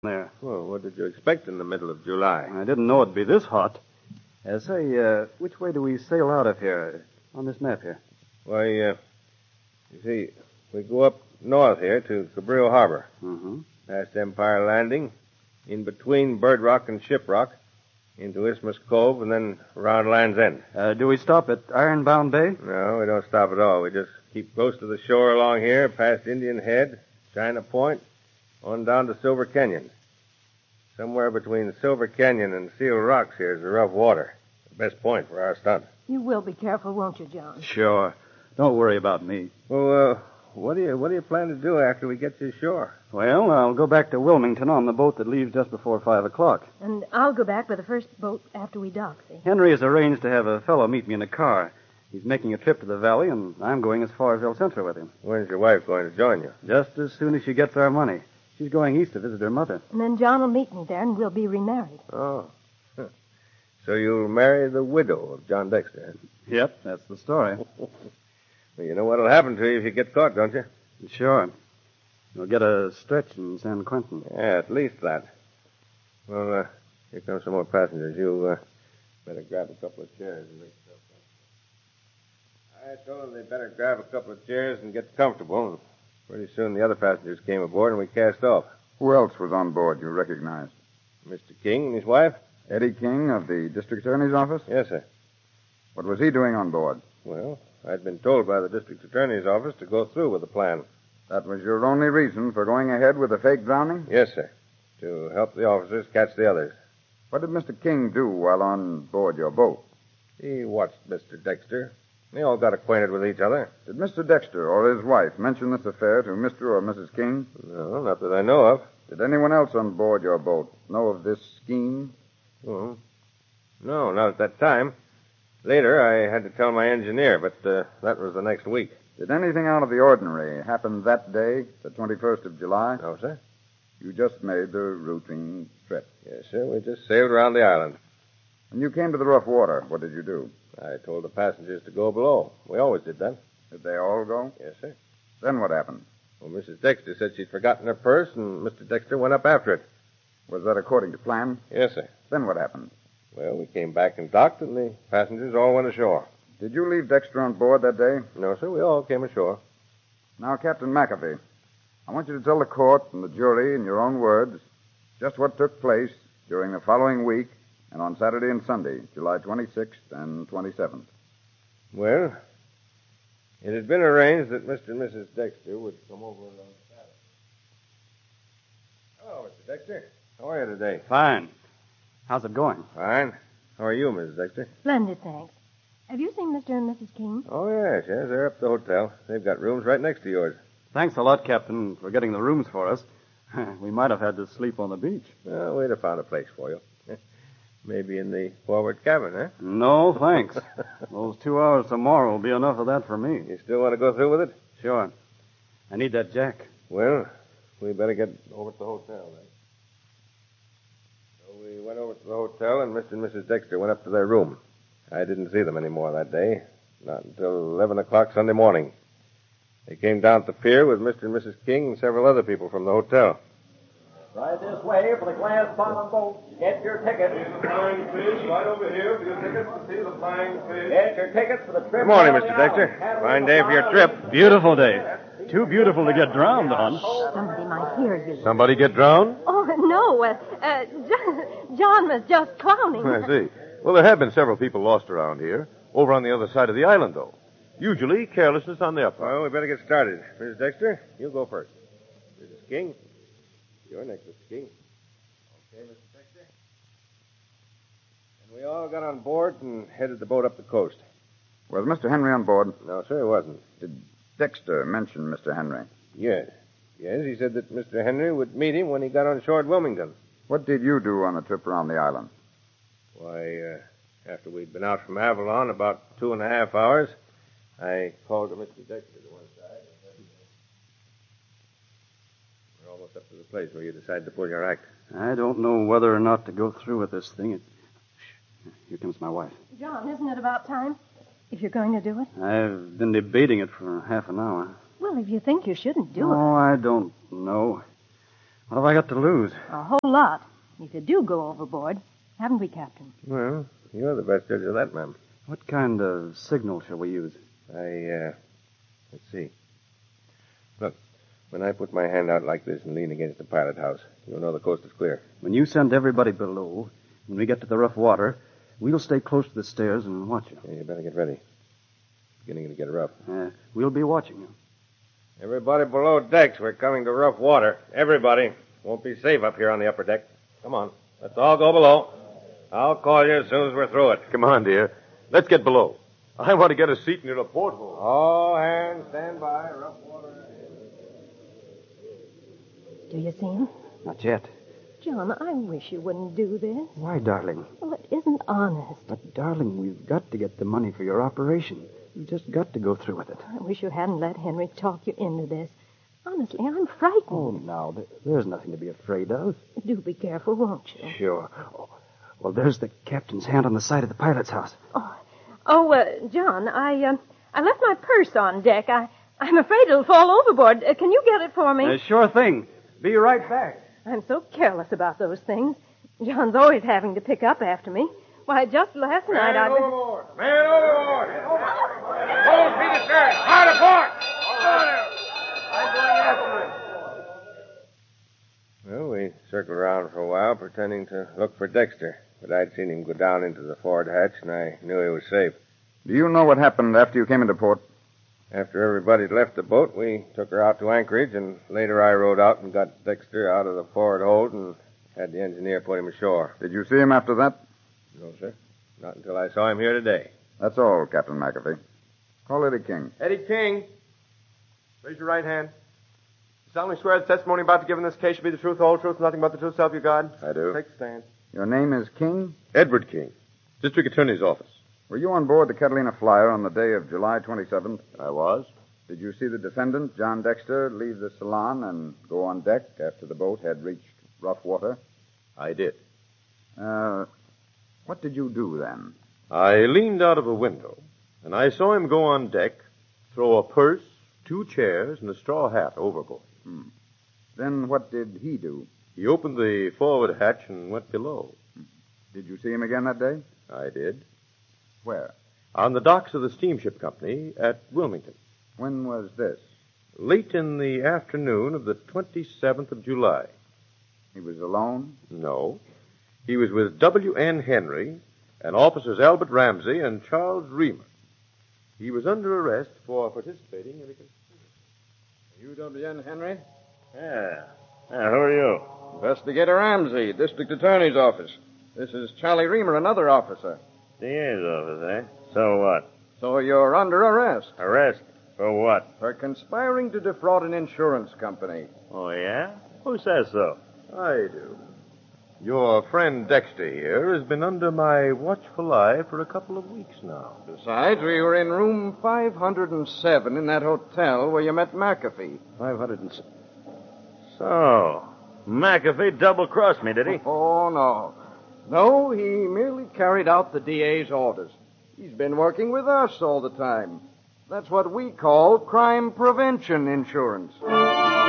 there. Well, what did you expect in the middle of July? I didn't know it'd be this hot. Which way do we sail out of here on this map here? Why, you see, we go up north here to Cabrillo Harbor, past Empire Landing, in between Bird Rock and Ship Rock, into Isthmus Cove, and then around Land's End. Do we stop at Ironbound Bay? No, we don't stop at all. We just keep close to the shore along here, past Indian Head, China Point, on down to Silver Canyon. Somewhere between Silver Canyon and Seal Rocks here is the rough water. The best point for our stunt. You will be careful, won't you, John? Sure. Don't worry about me. Well, what do you plan to do after we get to shore? Well, I'll go back to Wilmington on the boat that leaves just before 5 o'clock. And I'll go back by the first boat after we dock, see? Henry has arranged to have a fellow meet me in a car. He's making a trip to the valley, and I'm going as far as El Centro with him. When's your wife going to join you? Just as soon as she gets our money. She's going east to visit her mother. And then John will meet me there, and we'll be remarried. Oh. So you'll marry the widow of John Dexter? Yep, that's the story. Well, you know what'll happen to you if you get caught, don't you? Sure. You'll get a stretch in San Quentin. Yeah, at least that. Well, here come some more passengers. You better grab a couple of chairs and make yourself comfortable. I told them they better grab a couple of chairs and get comfortable. And pretty soon the other passengers came aboard and we cast off. Who else was on board you recognized? Mr. King and his wife? Eddie King of the district attorney's office? Yes, sir. What was he doing on board? Well, I'd been told by the district attorney's office to go through with the plan. That was your only reason for going ahead with a fake drowning? Yes, sir. To help the officers catch the others. What did Mr. King do while on board your boat? He watched Mr. Dexter. They all got acquainted with each other. Did Mr. Dexter or his wife mention this affair to Mr. or Mrs. King? No, not that I know of. Did anyone else on board your boat know of this scheme? Oh. No, not at that time. Later, I had to tell my engineer, but that was the next week. Did anything out of the ordinary happen that day, the 21st of July? No, sir. You just made the routine trip. Yes, sir. We just sailed around the island. When you came to the rough water, what did you do? I told the passengers to go below. We always did that. Did they all go? Yes, sir. Then what happened? Well, Mrs. Dexter said she'd forgotten her purse, and Mr. Dexter went up after it. Was that according to plan? Yes, sir. Then what happened? Well, we came back and docked, and the passengers all went ashore. Did you leave Dexter on board that day? No, sir. We all came ashore. Now, Captain McAfee, I want you to tell the court and the jury in your own words just what took place during the following week and on Saturday and Sunday, July 26th and 27th. Well, it had been arranged that Mr. and Mrs. Dexter would come over on Saturday. Hello, Mr. Dexter. How are you today? Fine. How's it going? Fine. How are you, Mrs. Dexter? Splendid, thanks. Have you seen Mr. and Mrs. King? Oh, yes. They're up at the hotel. They've got rooms right next to yours. Thanks a lot, Captain, for getting the rooms for us. We might have had to sleep on the beach. Well, we'd have found a place for you. Maybe in the forward cabin, huh? No, thanks. Those 2 hours tomorrow will be enough of that for me. You still want to go through with it? Sure. I need that jack. Well, we better get over to the hotel, then. So we went over to the hotel, and Mr. and Mrs. Dexter went up to their room. I didn't see them anymore that day, not until 11 o'clock Sunday morning. They came down at the pier with Mr. and Mrs. King and several other people from the hotel. Right this way for the glass bottom boat. Get your tickets. See the flying fish right over here for your tickets to see the flying fish. Get your tickets for the trip. Good morning, down Mr. the Dexter. island. Fine day for your trip. Beautiful day. Too beautiful to get drowned on. Somebody might hear you. Somebody get drowned? Oh, no. John was just clowning. I see. Well, there have been several people lost around here. Over on the other side of the island, though. Usually, carelessness on their part. Well, we better get started. Mrs. Dexter, you go first. Mrs. King, you're next, Mr. King. Okay, Mr. Dexter. And we all got on board and headed the boat up the coast. Was Mr. Henry on board? No, sir, he wasn't. Did Dexter mention Mr. Henry? Yes. Yes, he said that Mr. Henry would meet him when he got on shore at Wilmington. What did you do on the trip around the island? Why, after we'd been out from Avalon about 2.5 hours, I called to Mr. Dexter to one side and said, we're almost up to the place where you decide to pull your act. I don't know whether or not to go through with this thing. Here comes my wife. John, isn't it about time? If you're going to do it? I've been debating it for half an hour. Well, if you think you shouldn't do it. Oh, I don't know. What have I got to lose? A whole lot. If you do go overboard, haven't we, Captain? Well, you're the best judge of that, ma'am. What kind of signal shall we use? Let's see. Look, when I put my hand out like this and lean against the pilot house, you'll know the coast is clear. When you send everybody below, when we get to the rough water, we'll stay close to the stairs and watch you. Yeah, you better get ready. It's beginning to get rough. We'll be watching you. Everybody below decks, we're coming to rough water. Everybody. Won't be safe up here on the upper deck. Come on. Let's all go below. I'll call you as soon as we're through it. Come on, dear. Let's get below. I want to get a seat near the porthole. All hands stand by. Rough water ahead. Do you see him? Not yet. John, I wish you wouldn't do this. Why, darling? Well, it isn't honest. But, darling, we've got to get the money for your operation. You've just got to go through with it. I wish you hadn't let Henry talk you into this. Honestly, I'm frightened. Oh, now, there's nothing to be afraid of. Do be careful, won't you? Sure. Oh, well, there's the captain's hand on the side of the pilot's house. John, I left my purse on deck. I'm afraid it'll fall overboard. Can you get it for me? Sure thing. Be right back. I'm so careless about those things. John's always having to pick up after me. Why, just last night Man overboard! Man overboard! Hold feet astern! Hard apart! I'm going after him. Well, we circled around for a while, pretending to look for Dexter. But I'd seen him go down into the forward hatch, and I knew he was safe. Do you know what happened after you came into port? After everybody'd left the boat, we took her out to Anchorage, and later I rowed out and got Dexter out of the forward hold and had the engineer put him ashore. Did you see him after that? No, sir. Not until I saw him here today. That's all, Captain McAfee. Call Eddie King. Eddie King. Raise your right hand. You solemnly swear the testimony about to give in this case should be the truth, the whole truth, nothing but the truth, so help you God? I do. Take a stand. Your name is King? Edward King, District Attorney's Office. Were you on board the Catalina Flyer on the day of July 27th? I was. Did you see the defendant, John Dexter, leave the salon and go on deck after the boat had reached rough water? I did. What did you do then? I leaned out of a window, and I saw him go on deck, throw a purse, 2 chairs, and a straw hat overboard. Then what did he do? He opened the forward hatch and went below. Did you see him again that day? I did. Where? On the docks of the steamship company at Wilmington. When was this? Late in the afternoon of the 27th of July. He was alone? No. He was with W.N. Henry and officers Albert Ramsey and Charles Reamer. He was under arrest for participating in a conspiracy. You W.N. Henry? Yeah. Who are you? Investigator Ramsey, District Attorney's Office. This is Charlie Reamer, another officer. DA's office, eh? So what? So you're under arrest Arrest? For what? for conspiring to defraud an insurance company. Oh, yeah? Who says so? I do. Your friend Dexter here has been under my watchful eye for a couple of weeks now. Besides, we were in room 507 in that hotel where you met McAfee. 507. So, McAfee double-crossed me, did he? Oh, no. No, he merely carried out the DA's orders. He's been working with us all the time. That's what we call crime prevention insurance.